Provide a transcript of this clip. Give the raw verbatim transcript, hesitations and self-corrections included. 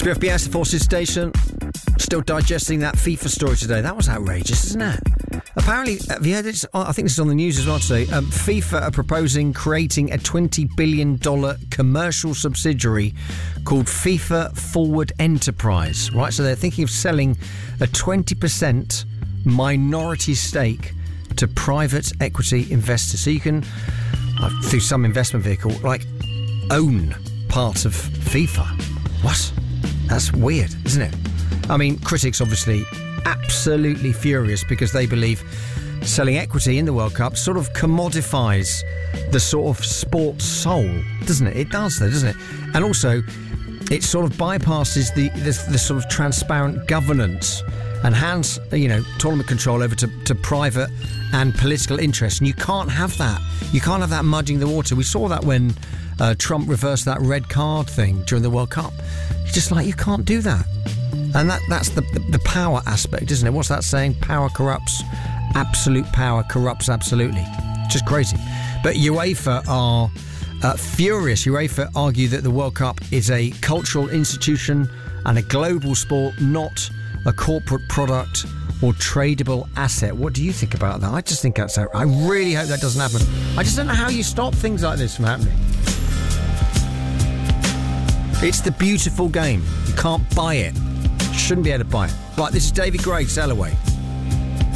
F B S, the Forces Station. Still digesting that FIFA story today. That was outrageous, isn't it? Apparently, have you heard this? I think this is on the news as well today. Um, FIFA are proposing creating a twenty billion dollars commercial subsidiary called FIFA Forward Enterprise. Right, so they're thinking of selling a twenty percent minority stake to private equity investors. So you can, uh, through some investment vehicle, like own part of FIFA. What? That's weird, isn't it? I mean, critics obviously absolutely furious because they believe selling equity in the World Cup sort of commodifies the sort of sports soul, doesn't it? It does, though, doesn't it? And also, it sort of bypasses the, the, the sort of transparent governance and hands, you know, tournament control over to, to private and political interests. And you can't have that. You can't have that muddying the water. We saw that when uh, Trump reversed that red card thing during the World Cup. It's just like, you can't do that. And that that's the, the, the power aspect, isn't it? What's that saying? Power corrupts. Absolute power corrupts absolutely. Just crazy. But UEFA are uh, furious. UEFA argue that the World Cup is a cultural institution and a global sport, not a corporate product or tradable asset. What do you think about that? I just think that's out. I really hope that doesn't happen. I just don't know how you stop things like this from happening. It's the beautiful game. You can't buy it. Shouldn't be able to buy it. Right, this is David Gray, Sail Away.